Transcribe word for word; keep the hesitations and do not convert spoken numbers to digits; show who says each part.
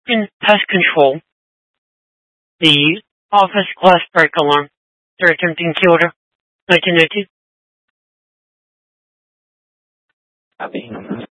Speaker 1: In pest control, the office glass break alarm. They're attempting key order. nineteen ninety.
Speaker 2: Copy.